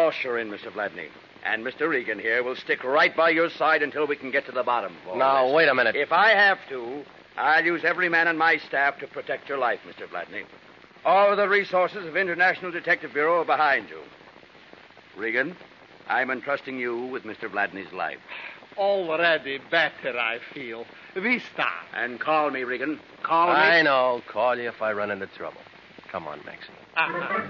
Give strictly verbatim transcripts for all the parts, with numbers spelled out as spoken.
course you're in, Mister Bladney. And Mister Regan here will stick right by your side until we can get to the bottom of all Now, this. wait a minute. If I have to, I'll use every man on my staff to protect your life, Mister Bladney. All the resources of International Detective Bureau are behind you. Regan, I'm entrusting you with Mister Bladney's life. Already better, I feel. We start. And call me, Regan. Call me. I know. Call you if I run into trouble. Come on, Maxie. Uh-huh.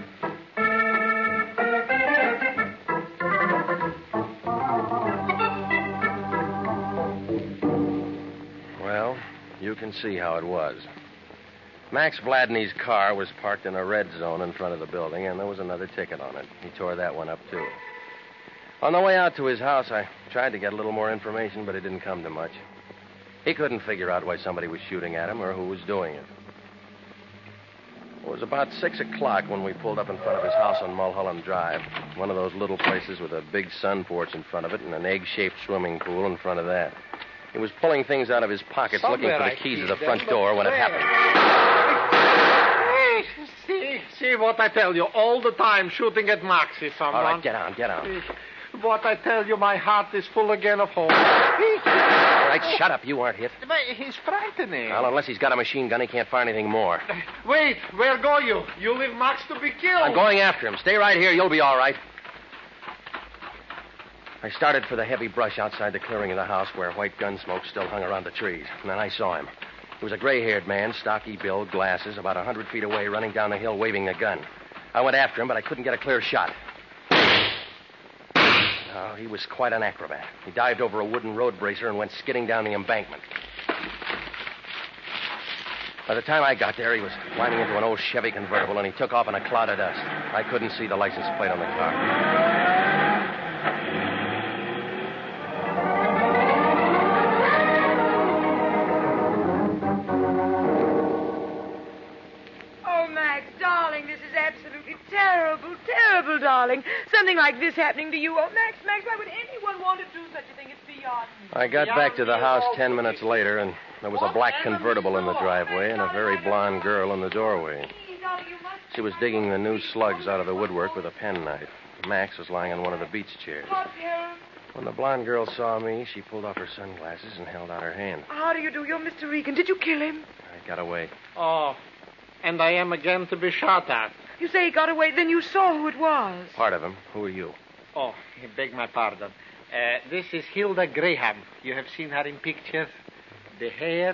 Well, you can see how it was. Max Bladney's car was parked in a red zone in front of the building, and there was another ticket on it. He tore that one up, too. On the way out to his house, I tried to get a little more information, but it didn't come to much. He couldn't figure out why somebody was shooting at him or who was doing it. It was about six o'clock when we pulled up in front of his house on Mulholland Drive, one of those little places with a big sun porch in front of it and an egg-shaped swimming pool in front of that. He was pulling things out of his pockets, Somewhere looking for the I keys see to the them, front but door when it where? happened. Hey, see, see what I tell you. All the time shooting at Maxie, someone. All right, get on, get on. What I tell you, my heart is full again of hope. All right, shut up. You aren't hit. But he's frightening. Well, unless he's got a machine gun, he can't find anything more. Wait, where go you? You leave Max to be killed. I'm going after him. Stay right here. You'll be all right. I started for the heavy brush outside the clearing of the house where white gun smoke still hung around the trees. And then I saw him. He was a gray-haired man, stocky build, glasses, about a hundred feet away, running down the hill waving a gun. I went after him, but I couldn't get a clear shot. Oh, he was quite an acrobat. He dived over a wooden road bracer and went skidding down the embankment. By the time I got there, he was climbing into an old Chevy convertible, and he took off in a cloud of dust. I couldn't see the license plate on the car. Terrible, terrible, darling. Something like this happening to you. Oh, Max, Max, why would anyone want to do such a thing? It's beyond me. I got back to the house ten minutes later, and there was a black convertible in the driveway and a very blonde girl in the doorway. She was digging the new slugs out of the woodwork with a penknife. Max was lying on one of the beach chairs. When the blonde girl saw me, she pulled off her sunglasses and held out her hand. How do you do? You're Mister Regan. Did you kill him? I got away. Oh, and I am again to be shot at. You say he got away, then you saw who it was. Part of him. Who are you? Oh, beg my pardon. Uh, this is Hilda Graham. You have seen her in pictures. The hair,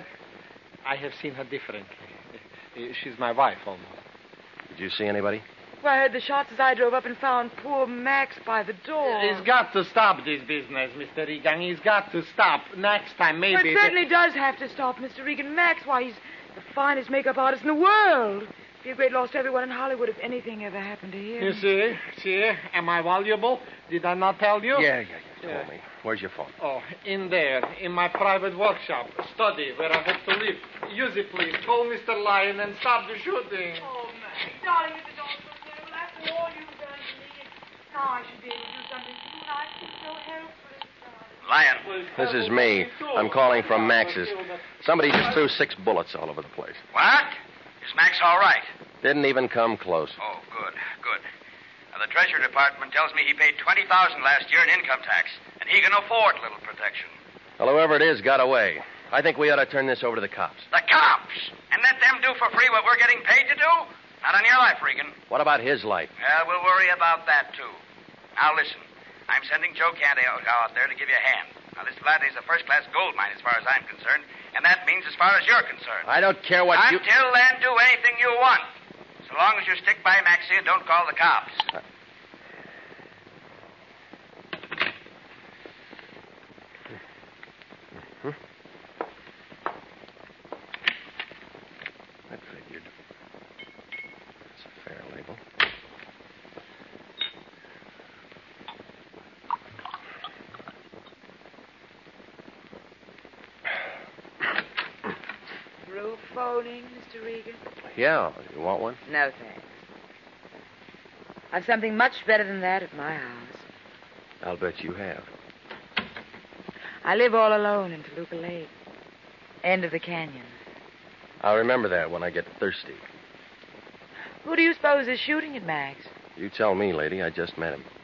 I have seen her differently. Uh, She's my wife, almost. Did you see anybody? Well, I heard the shots as I drove up and found poor Max by the door. He's got to stop this business, Mister Regan. He's got to stop. Next time, maybe... Well, it certainly does have to stop, Mister Regan. Max, why, he's the finest makeup artist in the world. Be a great loss to everyone in Hollywood if anything ever happened to him. You see? See? Am I valuable? Did I not tell you? Yeah, yeah, you told Yeah. me. Where's your phone? Oh, in there, in my private workshop, study, where I hope to live. Use it, please. Call Mister Lyon and stop the shooting. Oh, Max, darling, if it's all so terrible, after all you've done to me, and now I should be able to do something for you, and I feel so helpless, darling. Lion. This is me. I'm calling from Max's. Somebody just threw six bullets all over the place. What? Is Max all right? Didn't even come close. Oh, good, good. Now, the Treasury Department tells me he paid twenty thousand dollars last year in income tax, and he can afford little protection. Well, whoever it is got away. I think we ought to turn this over to the cops. The cops? And let them do for free what we're getting paid to do? Not on your life, Regan. What about his life? Well, we'll worry about that, too. Now, listen. I'm sending Joe Canty out there to give you a hand. Now, this Bladney's a first-class gold mine as far as I'm concerned, and that means as far as you're concerned. I don't care what you... Until then, do anything you want. So long as you stick by Maxie and don't call the cops. Uh... Hmm? That figured. That's a fair label. Through phoning, Mister Regan? Yeah, you want one? No, thanks. I've something much better than that at my house. I'll bet you have. I live all alone in Toluca Lake. End of the canyon. I'll remember that when I get thirsty. Who do you suppose is shooting at Max? You tell me, lady. I just met him.